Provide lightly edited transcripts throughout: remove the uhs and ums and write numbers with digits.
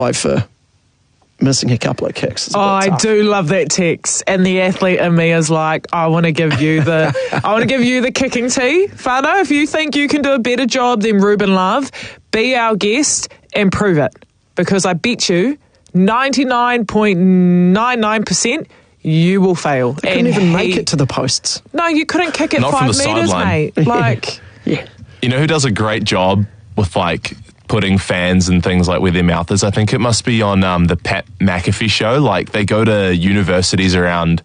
for missing a couple of kicks. I do love that text, and the athlete in me is like, I want to give you the kicking tea, Whānau. If you think you can do a better job than Ruben Love, be our guest and prove it, because I bet you 99.99% you will fail. They couldn't even make it to the posts. No, you couldn't kick it Not 5 from the metres, sideline. mate. Yeah. You know who does a great job with like putting fans and things like where their mouth is? I think it must be on the Pat McAfee show. Like they go to universities around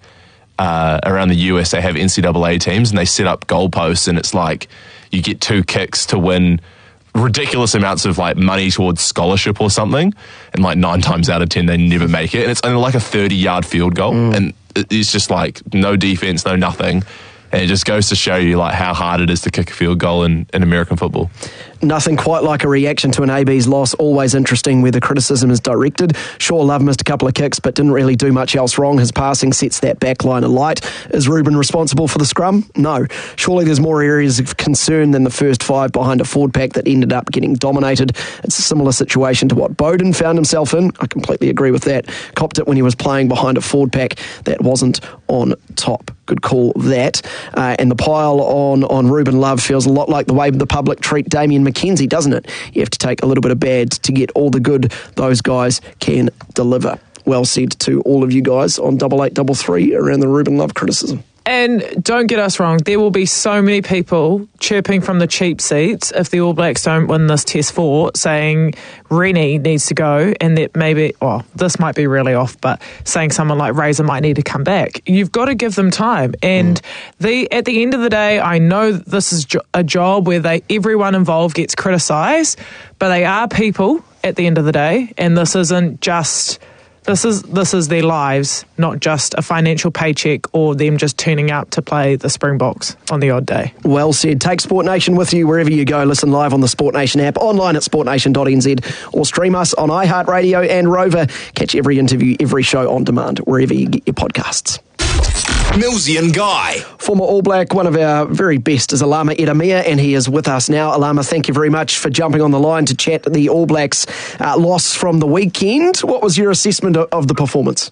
the US. They have NCAA teams and they set up goalposts, and it's like you get 2 kicks to win ridiculous amounts of like money towards scholarship or something, and like 9 times out of 10 they never make it, and it's only like a 30-yard field goal, and it's just like no defense, no nothing. And it just goes to show you like how hard it is to kick a field goal in American football. Nothing quite like a reaction to an AB's loss. Always interesting where the criticism is directed. Sure, Love missed a couple of kicks, but didn't really do much else wrong. His passing sets that back line alight. Is Ruben responsible for the scrum? No. Surely there's more areas of concern than the first 5 behind a forward pack that ended up getting dominated. It's a similar situation to what Bowden found himself in. I completely agree with that. Copped it when he was playing behind a forward pack that wasn't on top. Good call, that. And the pile on Ruben Love feels a lot like the way the public treat Damien McKenzie, doesn't it? You have to take a little bit of bad to get all the good those guys can deliver. Well said to all of you guys on 8833 around the Ruben Love criticism. And don't get us wrong, there will be so many people chirping from the cheap seats if the All Blacks don't win this Test 4, saying Rennie needs to go, and that maybe, well, this might be really off, but saying someone like Razor might need to come back. You've got to give them time. And at the end of the day, I know this is a job where everyone involved gets criticised, but they are people at the end of the day, and this isn't just... This is their lives, not just a financial paycheck or them just turning up to play the Springboks on the odd day. Well said. Take Sport Nation with you wherever you go. Listen live on the Sport Nation app, online at sportnation.nz, or stream us on iHeartRadio and Rover. Catch every interview, every show on demand, wherever you get your podcasts. Millsy and Guy. Former All Black, one of our very best is Alama Eramea, and he is with us now. Alama, thank you very much for jumping on the line to chat the All Blacks loss from the weekend. What was your assessment of the performance?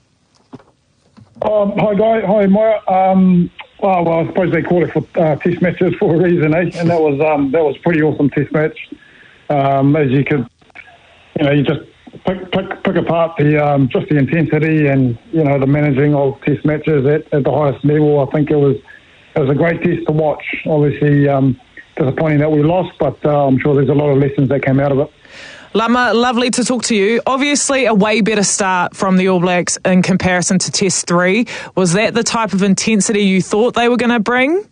Hi, Guy. Hi, Moya. Well, I suppose they call it for test matches for a reason, eh? And that was pretty awesome test match. As you could, you just pick apart just the intensity and the managing of test matches at the highest level. I think it was a great test to watch. Obviously, disappointing that we lost, but I'm sure there's a lot of lessons that came out of it. Lama, lovely to talk to you. Obviously, a way better start from the All Blacks in comparison to Test 3. Was that the type of intensity you thought they were going to bring?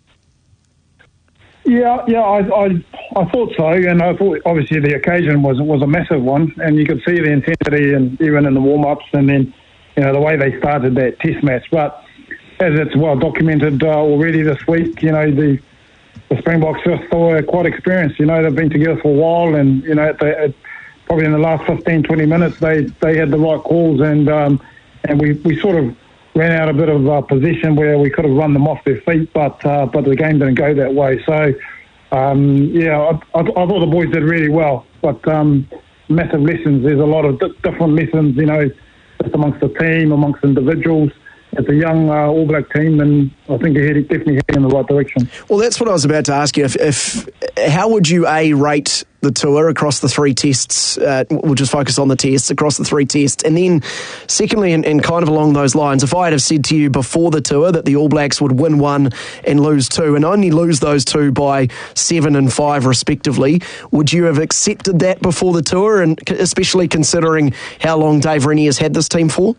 Yeah, I thought so, and I thought obviously the occasion was a massive one, and you could see the intensity and even in the warm-ups, and then the way they started that test match. But as it's well documented already this week, the Springboks are still quite experienced. They've been together for a while, and probably in the last 15, 20 minutes they had the right calls, and we sort of ran out a bit of position where we could have run them off their feet, but the game didn't go that way. So, I thought the boys did really well, but massive lessons. There's a lot of different lessons, just amongst the team, amongst individuals. It's a young All Black team, and I think they're definitely heading in the right direction. Well, that's what I was about to ask you. How would you rate the tour across the 3 tests? We'll just focus on the tests across the 3 tests, and then secondly, and kind of along those lines, if I had have said to you before the tour that the All Blacks would win 1 and lose 2, and only lose those 2 by 7 and 5 respectively, would you have accepted that before the tour? And especially considering how long Dave Rennie has had this team for.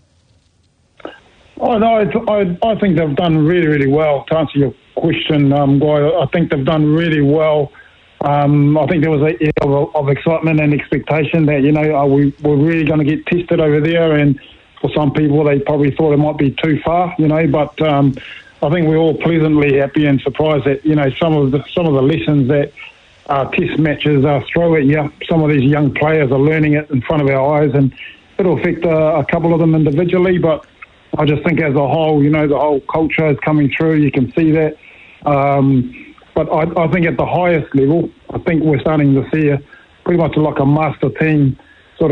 Oh, no, I think they've done really, really well. To answer your question, Guy, I think they've done really well. I think there was a air of excitement and expectation that, we're really going to get tested over there. And for some people, they probably thought it might be too far, but I think we're all pleasantly happy and surprised that, some of the lessons that test matches throw at you. Some of these young players are learning it in front of our eyes, and it'll affect a couple of them individually, but I just think as a whole, the whole culture is coming through. You can see that. But I think at the highest level, I think we're starting to see pretty much like a master team